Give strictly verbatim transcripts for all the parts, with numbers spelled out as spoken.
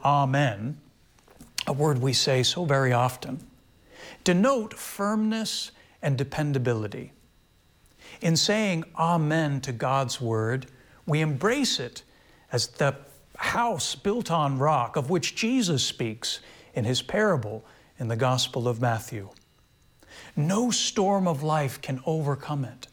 amen, a word we say so very often, denote firmness and dependability. In saying amen to God's word, we embrace it as the house built on rock of which Jesus speaks in his parable in the Gospel of Matthew. No storm of life can overcome it.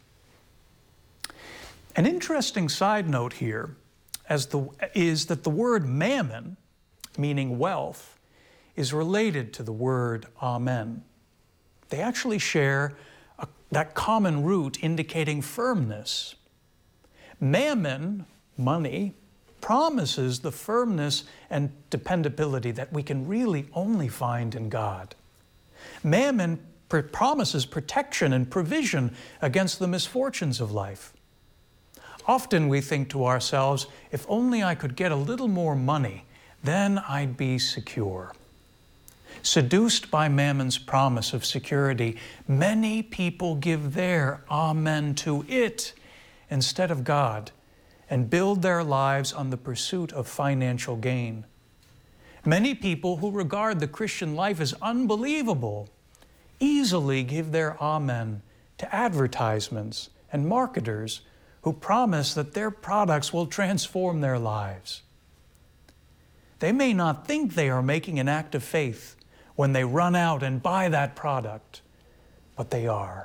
An interesting side note here as the, is that the word mammon, meaning wealth, is related to the word amen. They actually share a, that common root indicating firmness. Mammon, money, promises the firmness and dependability that we can really only find in God. Mammon pr- promises protection and provision against the misfortunes of life. Often we think to ourselves, if only I could get a little more money, then I'd be secure. Seduced by Mammon's promise of security, many people give their amen to it instead of God and build their lives on the pursuit of financial gain. Many people who regard the Christian life as unbelievable easily give their amen to advertisements and marketers who promise that their products will transform their lives. They may not think they are making an act of faith when they run out and buy that product, but they are.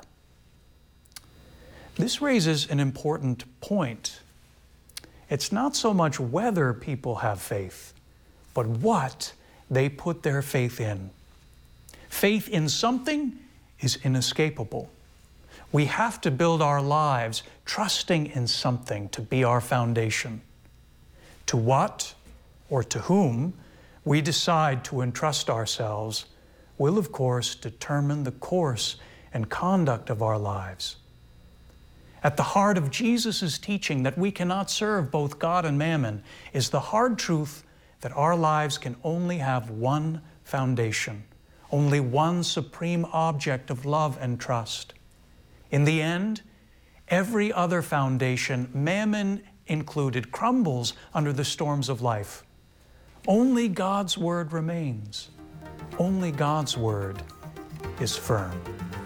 This raises an important point. It's not so much whether people have faith, but what they put their faith in. Faith in something is inescapable. We have to build our lives trusting in something to be our foundation. To what or to whom we decide to entrust ourselves will, of course, determine the course and conduct of our lives. At the heart of Jesus' teaching that we cannot serve both God and mammon is the hard truth that our lives can only have one foundation, only one supreme object of love and trust. In the end, every other foundation, mammon included, crumbles under the storms of life. Only God's word remains. Only God's word is firm.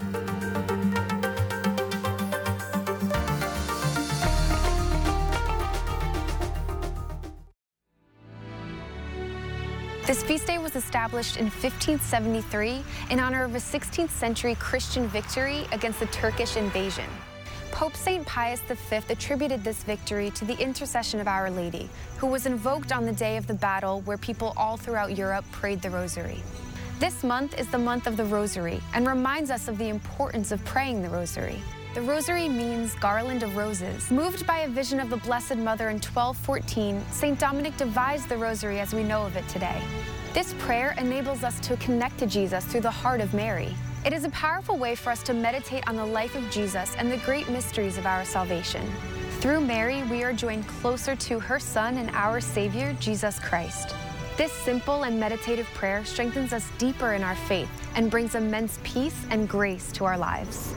This feast day was established in fifteen seventy-three in honor of a sixteenth century Christian victory against the Turkish invasion. Pope Saint Pius the Fifth attributed this victory to the intercession of Our Lady, who was invoked on the day of the battle where people all throughout Europe prayed the Rosary. This month is the month of the Rosary and reminds us of the importance of praying the Rosary. The Rosary means garland of roses. Moved by a vision of the Blessed Mother in twelve fourteen, Saint Dominic devised the Rosary as we know of it today. This prayer enables us to connect to Jesus through the heart of Mary. It is a powerful way for us to meditate on the life of Jesus and the great mysteries of our salvation. Through Mary, we are joined closer to her Son and our Savior, Jesus Christ. This simple and meditative prayer strengthens us deeper in our faith and brings immense peace and grace to our lives.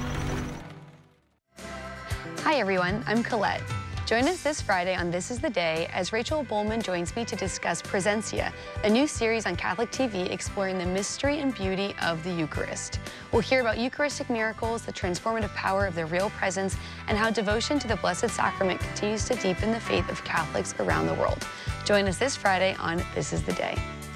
Hi everyone, I'm Colette. Join us this Friday on This Is the Day as Rachel Bowman joins me to discuss Presencia, a new series on Catholic T V exploring the mystery and beauty of the Eucharist. We'll hear about Eucharistic miracles, the transformative power of the real presence, and how devotion to the Blessed Sacrament continues to deepen the faith of Catholics around the world. Join us this Friday on This Is the Day.